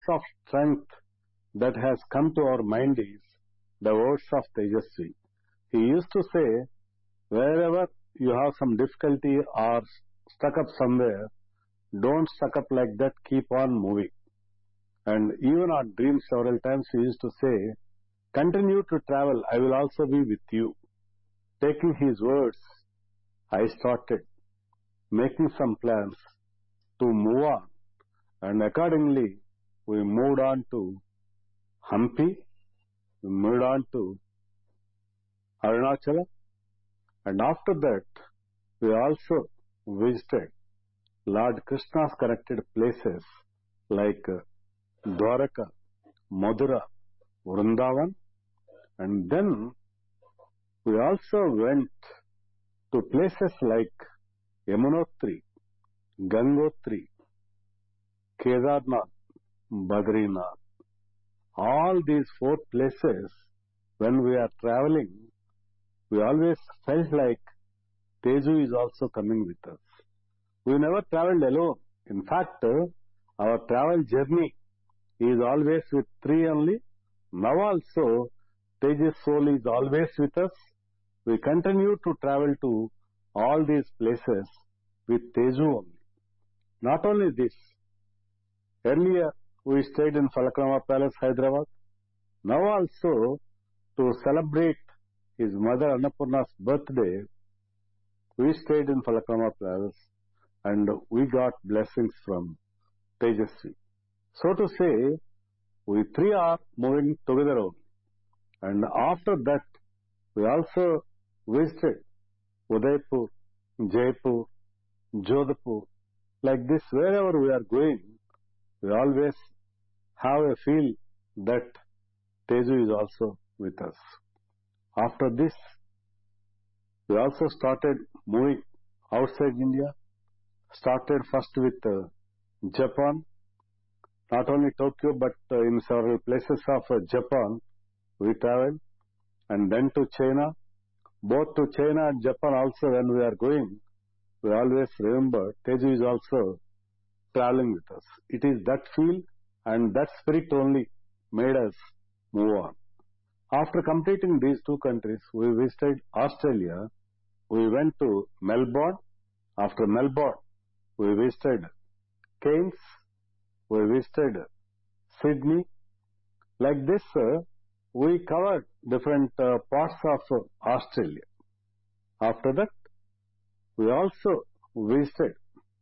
of strength that has come to our mind is the words of Tejasvi. He used to say, wherever you have some difficulty or stuck up somewhere, don't stuck up like that, keep on moving. And even our dreams several times he used to say, continue to travel, I will also be with you. Taking his words, I started making some plans to move on, and accordingly we moved on to Hampi, we moved on to Arunachala, and after that we also visited Lord Krishna's connected places like Dwaraka, Madura, Vrindavan, and then we also went to places like Yamunotri, Gangotri, Kedarnath, Badrinath. All these 4 places, when we are traveling, we always felt like Teju is also coming with us. We never traveled alone. In fact, our travel journey is always with 3 only. Now also, Tejas soul is always with us. We continue to travel to all these places with Teju only. Not only this, earlier we stayed in Falakrama Palace, Hyderabad. Now also, to celebrate his mother Annapurna's birthday, we stayed in Falakrama Palace and we got blessings from Tejasvi. So to say, we 3 are moving together only. And after that, we also visited Udaipur, Jaipur, Jodhpur. Like this, wherever we are going, we always have a feel that Teju is also with us. After this, we also started moving outside India. Started first with Japan, not only Tokyo, but in several places of Japan we traveled, and then to China. Both to China and Japan also, when we are going, we always remember Teju is also traveling with us. It is that feel and that spirit only made us move on. After completing these 2 countries, we visited Australia. We went to Melbourne. After Melbourne, we visited Cairns. We visited Sydney. Like this, we covered different parts of Australia. After that, we also visited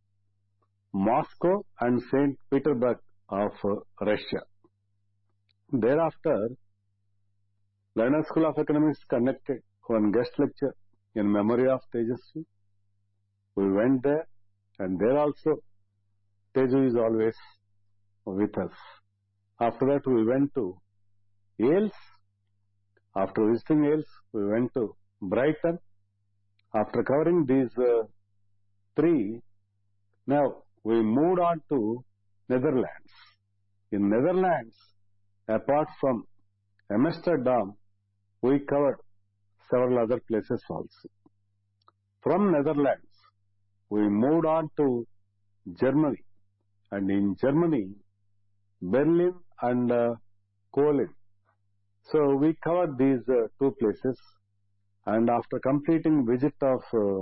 Moscow and St. Petersburg of Russia. Thereafter, London School of Economics conducted one guest lecture in memory of Tejasvi. We went there, and there also Teju is always with us. After that, we went to Yales. After visiting Yales, we went to Brighton. After covering these 3, now we moved on to Netherlands. In Netherlands, apart from Amsterdam, we covered several other places also. From Netherlands, we moved on to Germany, and in Germany, Berlin and Cologne. So we covered these 2 places, and after completing visit of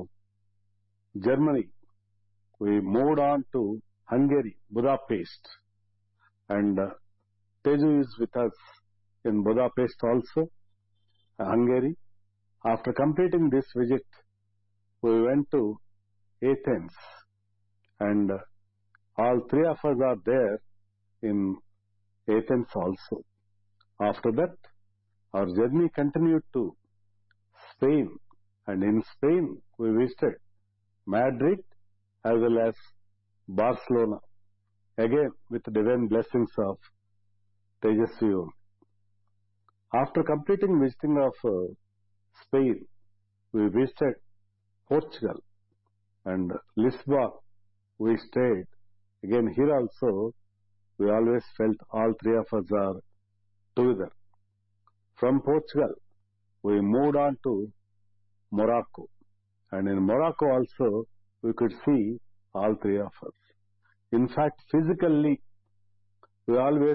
Germany, we moved on to Hungary, Budapest, and Teju is with us in Budapest also, Hungary. After completing this visit, we went to Athens, and all 3 of us are there in Athens also. After that, our journey continued to Spain, and in Spain we visited Madrid as well as Barcelona, again with divine blessings of Tejasvi. After completing visiting of Spain, we visited Portugal, and Lisbon we stayed. Again here also we always felt all 3 of us are together. From Portugal, we moved on to Morocco, and in Morocco also we could see all 3 of us. In fact, physically we always